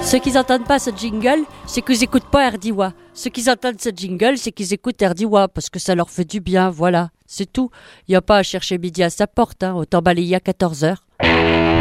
Ceux qui n'entendent pas ce jingle, c'est qu'ils n'écoutent pas RDWA. Ceux qui entendent ce jingle, c'est qu'ils écoutent RDWA parce que ça leur fait du bien, voilà. C'est tout. Il n'y a pas à chercher midi à sa porte, autant balayer à 14h.